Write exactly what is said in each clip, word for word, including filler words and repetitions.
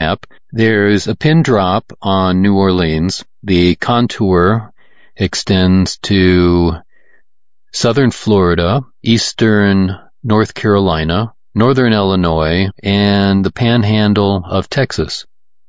map. There's a pin drop on New Orleans. The contour extends to southern Florida, eastern North Carolina, northern Illinois, and the panhandle of Texas.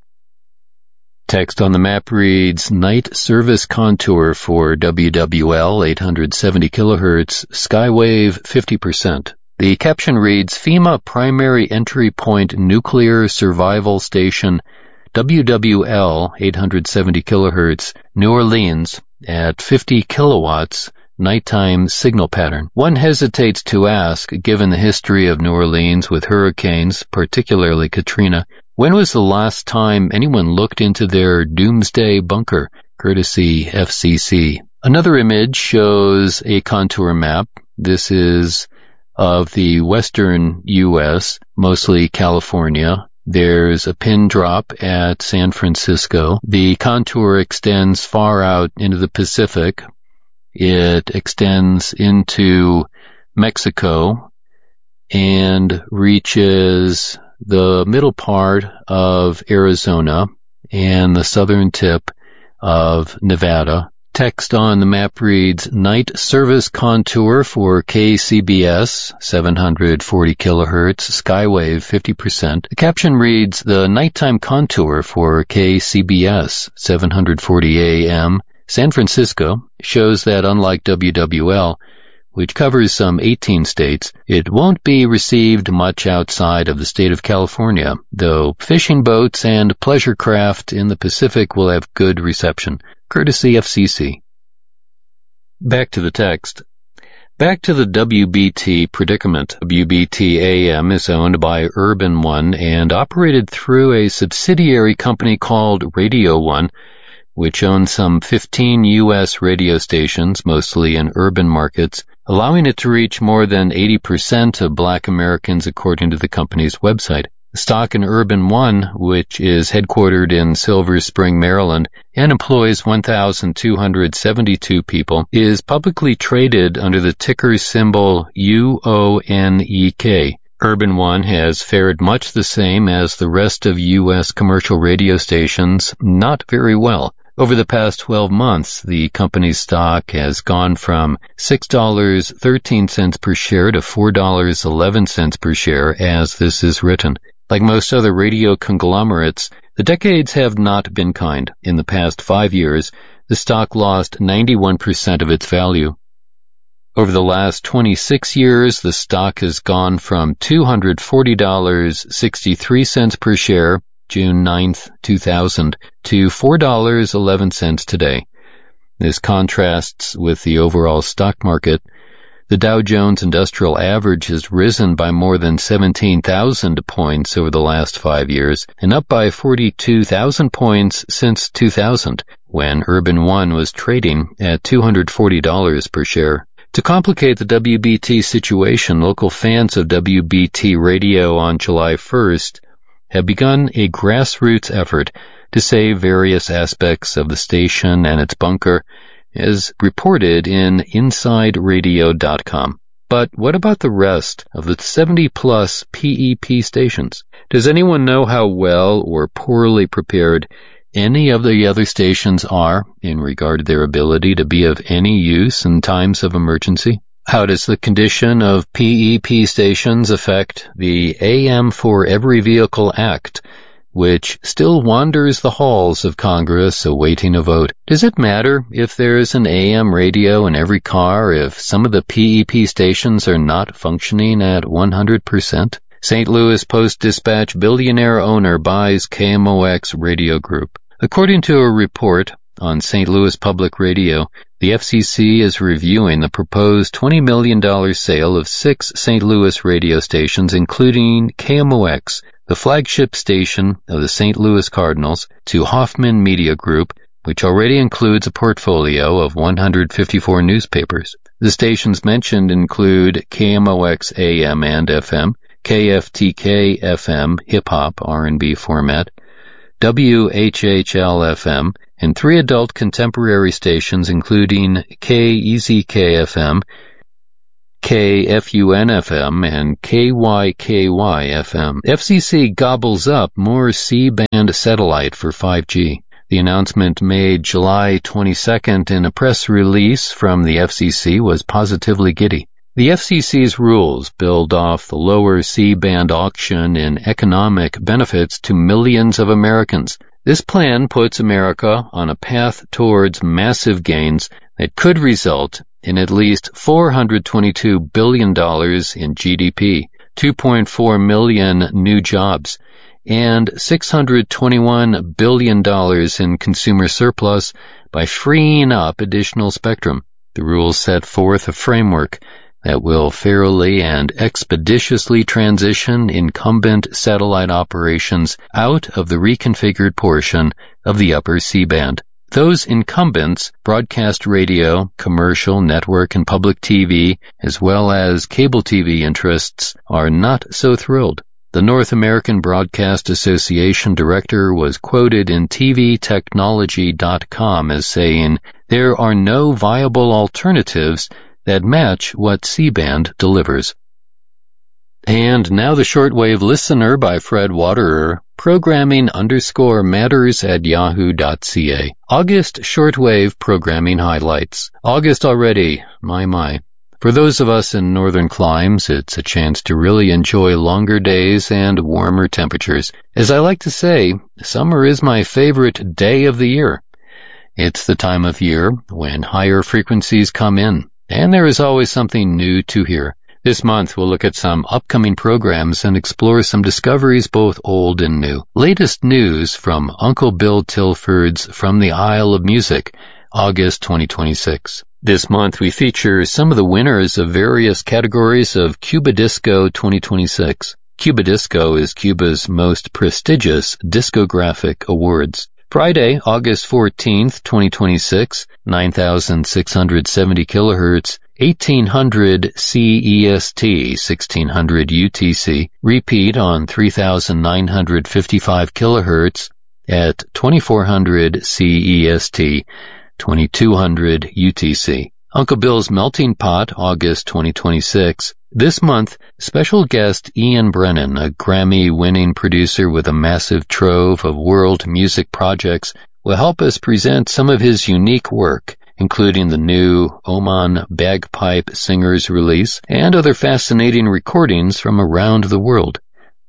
Text on the map reads, night service contour for W W L eight hundred seventy kilohertz, skywave fifty percent. The caption reads, FEMA Primary Entry Point Nuclear Survival Station, W W L eight hundred seventy kilohertz, New Orleans, at fifty kilowatts, nighttime signal pattern. One hesitates to ask, given the history of New Orleans with hurricanes, particularly Katrina, when was the last time anyone looked into their doomsday bunker, courtesy F C C? Another image shows a contour map. This is of the western U S, mostly California. There's a pin drop at San Francisco. The contour extends far out into the Pacific. It extends into Mexico and reaches the middle part of Arizona and the southern tip of Nevada. Text on the map reads, night service contour for K C B S, seven hundred forty kilohertz, skywave fifty percent. The caption reads, the nighttime contour for K C B S, seven hundred forty A M, San Francisco, shows that unlike W W L, which covers some eighteen states, it won't be received much outside of the state of California, though fishing boats and pleasure craft in the Pacific will have good reception, courtesy F C C. Back to the text. Back to the W B T predicament. W B T A M is owned by Urban One and operated through a subsidiary company called Radio One, which owns some fifteen U S radio stations, mostly in urban markets, allowing it to reach more than eighty percent of Black Americans according to the company's website. The stock in Urban One, which is headquartered in Silver Spring, Maryland, and employs one thousand two hundred seventy-two people, is publicly traded under the ticker symbol U O N E K. Urban One has fared much the same as the rest of U S commercial radio stations, not very well. Over the past twelve months, the company's stock has gone from six dollars and thirteen cents per share to four dollars and eleven cents per share as this is written. Like most other radio conglomerates, the decades have not been kind. In the past five years, the stock lost ninety-one percent of its value. Over the last twenty-six years, the stock has gone from two hundred forty dollars and sixty-three cents per share June ninth, two thousand, to four dollars and eleven cents today. This contrasts with the overall stock market. The Dow Jones Industrial Average has risen by more than seventeen thousand points over the last five years and up by forty-two thousand points since two thousand, when Urban One was trading at two hundred forty dollars per share. To complicate the W B T situation, local fans of W B T Radio on July first have begun a grassroots effort to save various aspects of the station and its bunker, as reported in inside radio dot com. But what about the rest of the seventy plus P E P stations? Does anyone know how well or poorly prepared any of the other stations are in regard to their ability to be of any use in times of emergency? How does the condition of P E P stations affect the A M for Every Vehicle Act, which still wanders the halls of Congress awaiting a vote? Does it matter if there's an A M radio in every car if some of the P E P stations are not functioning at one hundred percent? Saint Louis Post-Dispatch billionaire owner buys K M O X radio group. According to a report on Saint Louis Public Radio, the F C C is reviewing the proposed twenty million dollars sale of six Saint Louis radio stations, including K M O X, the flagship station of the Saint Louis Cardinals, to Hoffman Media Group, which already includes a portfolio of one hundred fifty-four newspapers. The stations mentioned include K M O X A M and F M, K F T K F M hip-hop R and B format, W H H L F M, and three adult contemporary stations including K E Z K F M, K F U N F M, and K Y K Y F M. F C C gobbles up more C-band satellite for five G. The announcement made July twenty-second in a press release from the F C C was positively giddy. The F C C's rules build off the lower C-band auction in economic benefits to millions of Americans. This plan puts America on a path towards massive gains that could result in at least four hundred twenty-two billion dollars in G D P, two point four million new jobs, and six hundred twenty-one billion dollars in consumer surplus by freeing up additional spectrum. The rules set forth a framework that will fairly and expeditiously transition incumbent satellite operations out of the reconfigured portion of the upper C-band. Those incumbents, broadcast radio, commercial, network, and public T V, as well as cable T V interests, are not so thrilled. The North American Broadcast Association director was quoted in T V technology dot com as saying, "There are no viable alternatives that match what C-band delivers." And now the Shortwave Listener by Fred Waterer, programming underscore matters at yahoo dot c a. August Shortwave Programming Highlights. August already, my my. For those of us in northern climes, it's a chance to really enjoy longer days and warmer temperatures. As I like to say, summer is my favorite day of the year. It's the time of year when higher frequencies come in, and there is always something new to hear. This month, we'll look at some upcoming programs and explore some discoveries both old and new. Latest news from Uncle Bill Tilford's From the Isle of Music, August twenty twenty-six. This month, we feature some of the winners of various categories of Cuba Disco twenty twenty-six. Cuba Disco is Cuba's most prestigious discographic awards. Friday, August fourteenth, twenty twenty-six, nine thousand six hundred seventy kilohertz, eighteen hundred C E S T, sixteen hundred U T C, repeat on three thousand nine hundred fifty-five kilohertz at twenty-four hundred C E S T, twenty-two hundred U T C. Uncle Bill's Melting Pot, August twenty twenty-six. This month, special guest Ian Brennan, a Grammy-winning producer with a massive trove of world music projects, will help us present some of his unique work, including the new Oman Bagpipe Singers release and other fascinating recordings from around the world.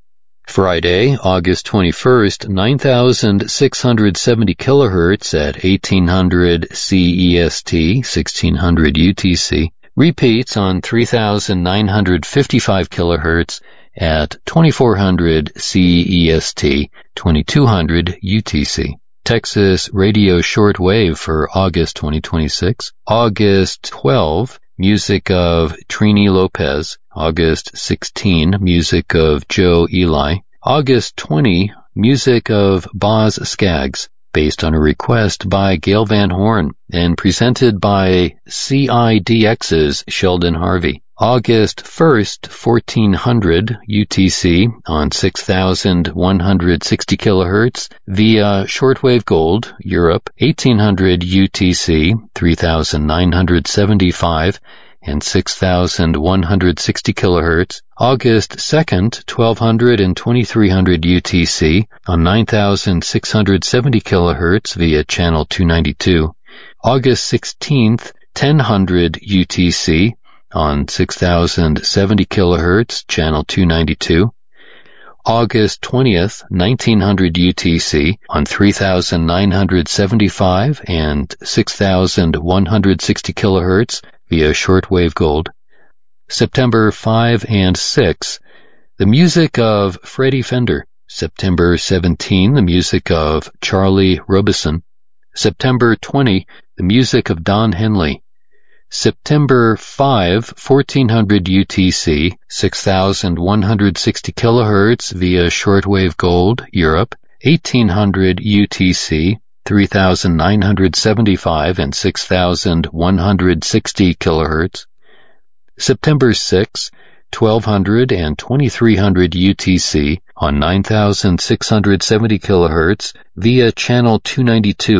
Friday, August twenty-first, nine thousand six hundred seventy kilohertz at eighteen hundred C E S T, sixteen hundred U T C, repeats on three thousand nine hundred fifty-five kilohertz at twenty-four hundred C E S T, twenty-two hundred U T C. Texas Radio Shortwave for August twenty twenty-six. August twelfth, music of Trini Lopez. August sixteenth, music of Joe Eli. August twentieth, music of Boz Scaggs, based on a request by Gail Van Horn and presented by C I D X's Sheldon Harvey. August first, fourteen hundred U T C on six thousand one hundred sixty kilohertz via Shortwave Gold, Europe, eighteen hundred U T C, three thousand nine hundred seventy-five and six thousand one hundred sixty kilohertz. August second, twelve hundred and twenty-three hundred U T C on nine thousand six hundred seventy kilohertz via channel two ninety-two. August sixteenth, ten hundred U T C on six thousand seventy kilohertz, channel two ninety-two. August twentieth, nineteen hundred U T C on three thousand nine hundred seventy-five and six thousand one hundred sixty kilohertz via Shortwave Gold. September fifth and sixth, the music of Freddie Fender. September seventeenth, the music of Charlie Robison. September twentieth, the music of Don Henley. September fifth, fourteen hundred U T C, six thousand one hundred sixty kilohertz via Shortwave Gold, Europe, eighteen hundred U T C, three thousand nine hundred seventy-five and six thousand one hundred sixty kilohertz. September sixth, twelve hundred and twenty-three hundred U T C on nine thousand six hundred seventy kilohertz via channel two ninety-two.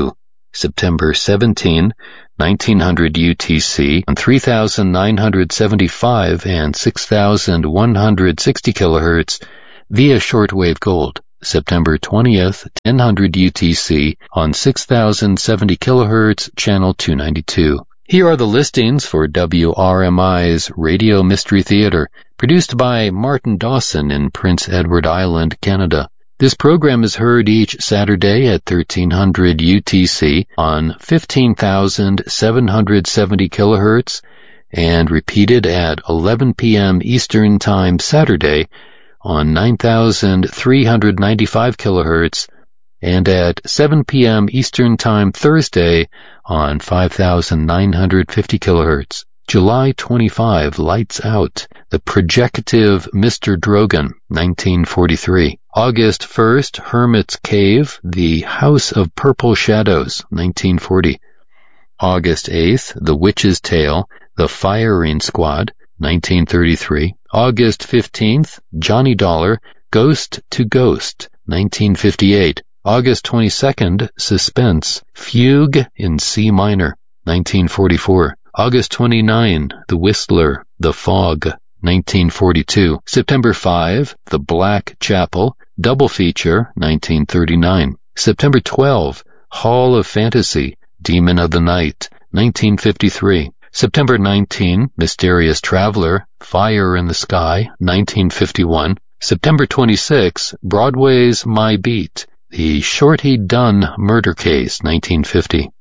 September seventeenth, nineteen hundred U T C on three thousand nine hundred seventy-five and six thousand one hundred sixty kilohertz via shortwave gold. September twentieth, ten hundred U T C on six thousand seventy kilohertz, channel two ninety-two. Here are the listings for W R M I's Radio Mystery Theater, produced by Martin Dawson in Prince Edward Island, Canada. This program is heard each Saturday at thirteen hundred U T C on fifteen thousand seven hundred seventy kilohertz and repeated at eleven p.m. Eastern Time Saturday on nine thousand three hundred ninety-five kilohertz and at seven p.m. Eastern Time Thursday on five thousand nine hundred fifty kilohertz. July twenty-fifth, Lights Out, The Projective Mister Drogan, nineteen forty-three. August first, Hermit's Cave, The House of Purple Shadows, nineteen forty. August eighth, The Witch's Tale, The Firing Squad, nineteen thirty-three. August fifteenth, Johnny Dollar, Ghost to Ghost, nineteen fifty-eight. August twenty-second, Suspense, Fugue in C minor, nineteen forty-four. August twenty-ninth, The Whistler, The Fog, nineteen forty-two. September fifth, The Black Chapel, Double Feature, nineteen thirty-nine. September twelfth, Hall of Fantasy, Demon of the Night, nineteen fifty-three. September nineteenth, Mysterious Traveler, Fire in the Sky, nineteen fifty-one. September twenty-sixth, Broadway's My Beat, The Shorty Dunn Murder Case, nineteen fifty.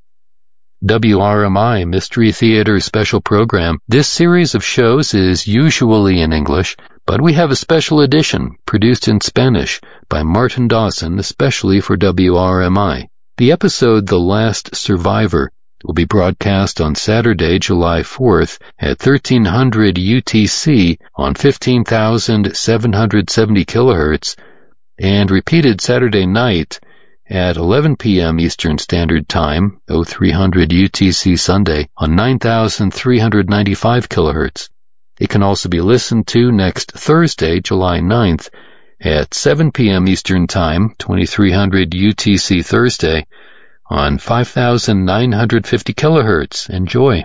W R M I Mystery Theater Special Program. This series of shows is usually in English, but we have a special edition produced in Spanish by Martin Dawson, especially for W R M I. The episode The Last Survivor will be broadcast on Saturday, July fourth at thirteen hundred U T C on fifteen thousand seven hundred seventy kilohertz and repeated Saturday night at eleven p.m. Eastern Standard Time, oh three hundred U T C Sunday, on nine thousand three hundred ninety-five kilohertz. It can also be listened to next Thursday, July ninth, at seven p.m. Eastern Time, twenty-three hundred U T C Thursday, on five thousand nine hundred fifty kilohertz. Enjoy.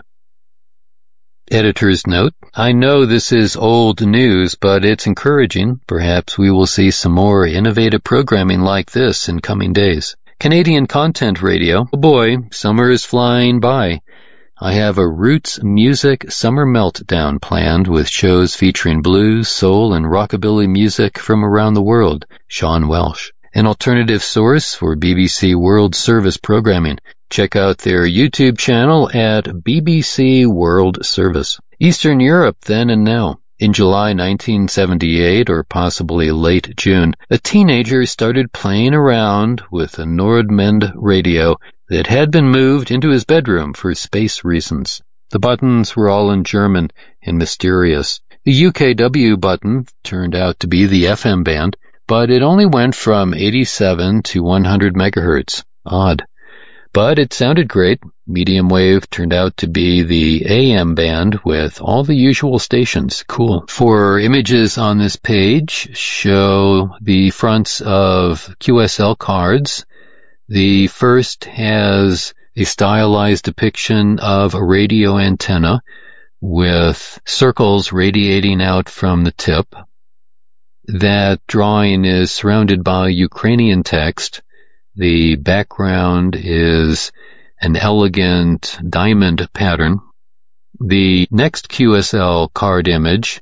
Editor's note: I know this is old news, but it's encouraging. Perhaps we will see some more innovative programming like this in coming days. Canadian Content Radio. Oh boy, summer is flying by. I have a Roots Music Summer Meltdown planned with shows featuring blues, soul, and rockabilly music from around the world. Sean Welsh. An alternative source for B B C World Service programming. Check out their YouTube channel at B B C World Service. Eastern Europe then and now. In July nineteen seventy-eight, or possibly late June, a teenager started playing around with a Nordmend radio that had been moved into his bedroom for space reasons. The buttons were all in German and mysterious. The U K W button turned out to be the F M band, but it only went from eighty-seven to one hundred megahertz. Odd. But it sounded great. Medium wave turned out to be the A M band with all the usual stations. Cool. For images on this page, show the fronts of Q S L cards. The first has a stylized depiction of a radio antenna with circles radiating out from the tip. That drawing is surrounded by Ukrainian text. The background is an elegant diamond pattern. The next Q S L card image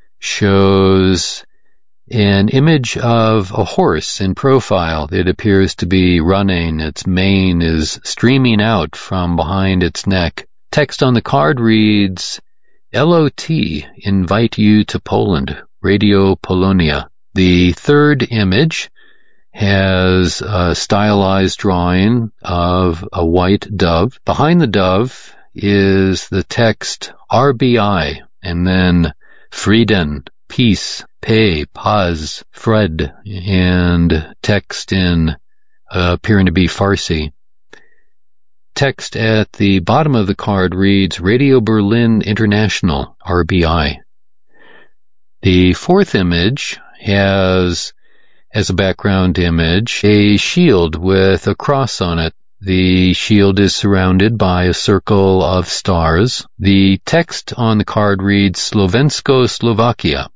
shows an image of a horse in profile. It appears to be running. Its mane is streaming out from behind its neck. Text on the card reads, L O T, invite you to Poland, Radio Polonia. The third image has a stylized drawing of a white dove. Behind the dove is the text R B I, and then Frieden, peace, pay, paz, Fred, and text in uh, appearing to be Farsi. Text at the bottom of the card reads Radio Berlin International, R B I. The fourth image has, as a background image, a shield with a cross on it. The shield is surrounded by a circle of stars. The text on the card reads Slovensko Slovakia.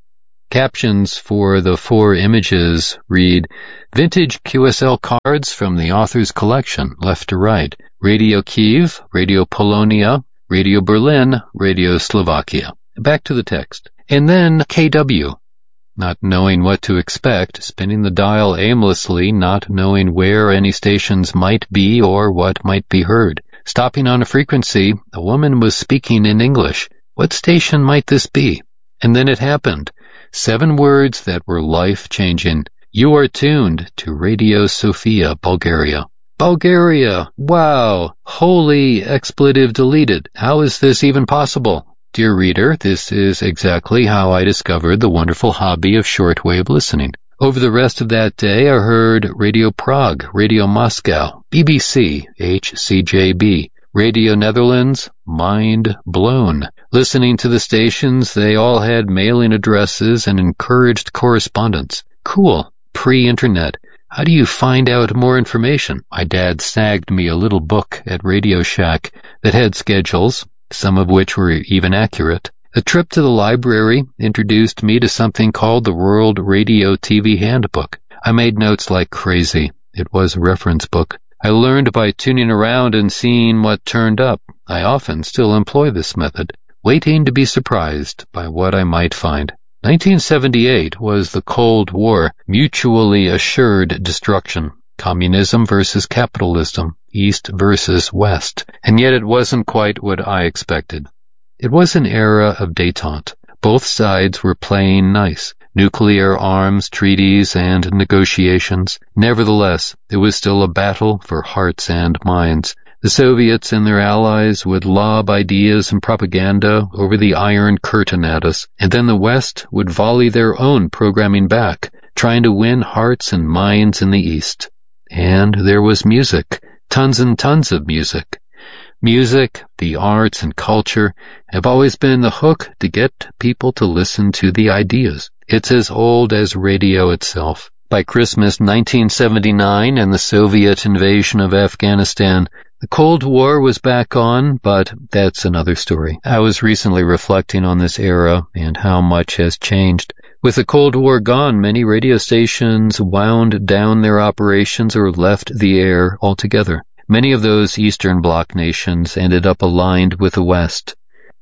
Captions for the four images read Vintage Q S L cards from the author's collection, left to right. Radio Kyiv, Radio Polonia, Radio Berlin, Radio Slovakia. Back to the text. And then K W. Not knowing what to expect, spinning the dial aimlessly, not knowing where any stations might be or what might be heard. Stopping on a frequency, a woman was speaking in English. What station might this be? And then it happened. Seven words that were life-changing. You are tuned to Radio Sofia, Bulgaria. Bulgaria! Wow! Holy expletive deleted. How is this even possible? Dear reader, this is exactly how I discovered the wonderful hobby of shortwave listening. Over the rest of that day, I heard Radio Prague, Radio Moscow, B B C, H C J B, Radio Netherlands, mind blown. Listening to the stations, they all had mailing addresses and encouraged correspondence. Cool. Pre-internet. How do you find out more information? My dad snagged me a little book at Radio Shack that had schedules, some of which were even accurate. A trip to the library introduced me to something called the World Radio T V Handbook. I made notes like crazy. It was a reference book. I learned by tuning around and seeing what turned up. I often still employ this method, waiting to be surprised by what I might find. nineteen seventy-eight was the Cold War, mutually assured destruction. Communism versus capitalism, East versus West. And yet it wasn't quite what I expected. It was an era of détente. Both sides were playing nice. Nuclear arms, treaties, and negotiations. Nevertheless, it was still a battle for hearts and minds. The Soviets and their allies would lob ideas and propaganda over the Iron Curtain at us, and then the West would volley their own programming back, trying to win hearts and minds in the East. And there was music, tons and tons of music. Music, the arts and culture have always been the hook to get people to listen to the ideas. It's as old as radio itself. By Christmas nineteen seventy-nine and the Soviet invasion of Afghanistan, the Cold War was back on, but that's another story. I was recently reflecting on this era and how much has changed. With the Cold War gone, many radio stations wound down their operations or left the air altogether. Many of those Eastern Bloc nations ended up aligned with the West.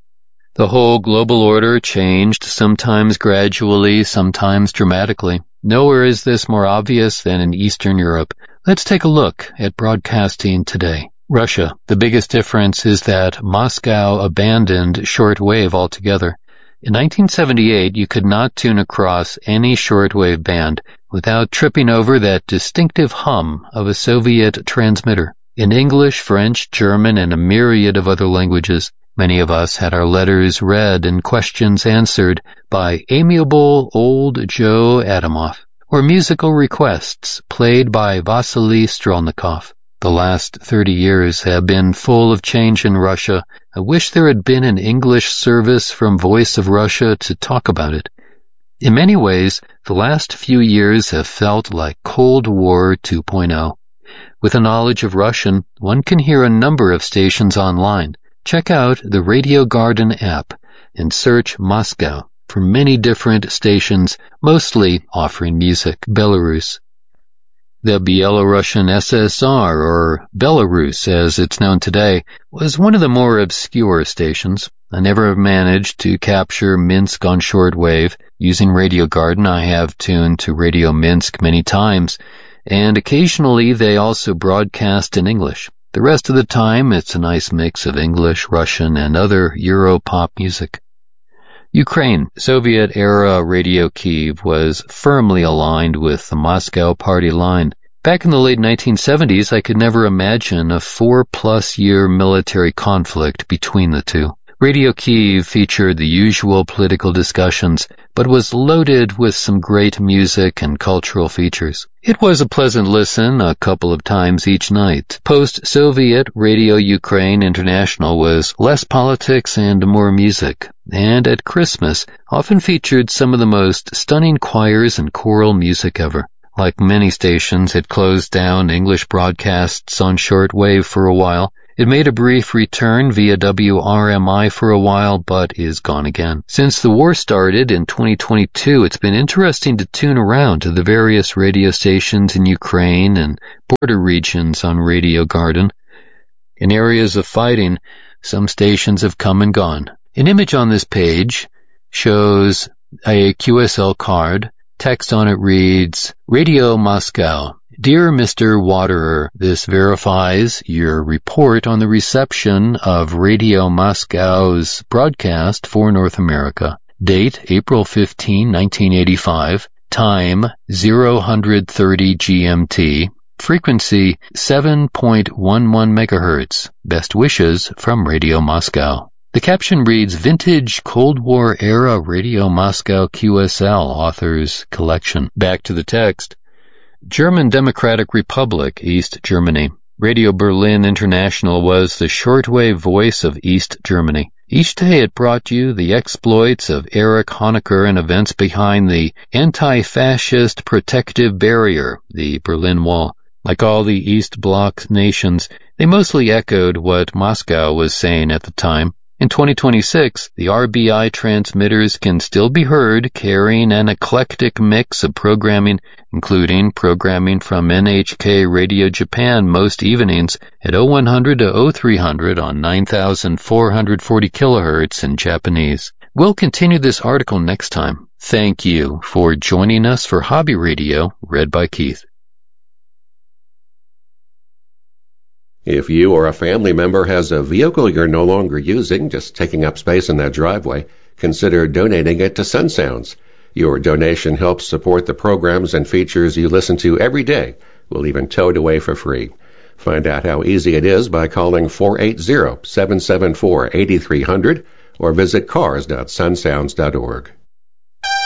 The whole global order changed, sometimes gradually, sometimes dramatically. Nowhere is this more obvious than in Eastern Europe. Let's take a look at broadcasting today. Russia. The biggest difference is that Moscow abandoned shortwave altogether. In nineteen seventy-eight, you could not tune across any shortwave band without tripping over that distinctive hum of a Soviet transmitter. In English, French, German, and a myriad of other languages, many of us had our letters read and questions answered by amiable old Joe Adamov, or musical requests played by Vasily Strelnikov. The last thirty years have been full of change in Russia. I wish there had been an English service from Voice of Russia to talk about it. In many ways, the last few years have felt like Cold War two point oh. With a knowledge of Russian, one can hear a number of stations online. Check out the Radio Garden app and search Moscow for many different stations, mostly offering music. Belarus. The Belarusian S S R, or Belarus as it's known today, was one of the more obscure stations. I never managed to capture Minsk on shortwave. Using Radio Garden, I have tuned to Radio Minsk many times, and occasionally they also broadcast in English. The rest of the time, it's a nice mix of English, Russian, and other Euro-pop music. Ukraine. Soviet-era Radio Kyiv was firmly aligned with the Moscow party line. Back in the late nineteen seventies, I could never imagine a four-plus-year military conflict between the two. Radio Kyiv featured the usual political discussions, but was loaded with some great music and cultural features. It was a pleasant listen a couple of times each night. Post-Soviet Radio Ukraine International was less politics and more music, and at Christmas often featured some of the most stunning choirs and choral music ever. like many stations, had closed down English broadcasts on shortwave for a while. It made a brief return via W R M I for a while, but is gone again. Since the war started in twenty twenty-two, it's been interesting to tune around to the various radio stations in Ukraine and border regions on Radio Garden. In areas of fighting, some stations have come and gone. An image on this page shows a Q S L card. Text on it reads, Radio Moscow. Dear Mister Waterer, this verifies your report on the reception of Radio Moscow's broadcast for North America. Date, April fifteenth, nineteen eighty-five. Time, zero thirty G M T. Frequency, seven point one one megahertz. Best wishes from Radio Moscow. The caption reads, Vintage Cold War Era Radio Moscow Q S L Authors Collection. Back to the text. German Democratic Republic, East Germany. Radio Berlin International was the shortwave voice of East Germany. Each day it brought you the exploits of Erich Honecker and events behind the anti-fascist protective barrier, the Berlin Wall. Like all the East Bloc nations, they mostly echoed what Moscow was saying at the time. In twenty twenty-six, the R B I transmitters can still be heard carrying an eclectic mix of programming, including programming from N H K Radio Japan most evenings at oh one hundred to oh three hundred on nine thousand four hundred forty kilohertz in Japanese. We'll continue this article next time. Thank you for joining us for Hobby Radio, read by Keith. If you or a family member has a vehicle you're no longer using, just taking up space in that driveway, consider donating it to Sun Sounds. Your donation helps support the programs and features you listen to every day. We'll even tow it away for free. Find out how easy it is by calling four eight zero, seven seven four, eight three zero zero or visit cars dot sun sounds dot org.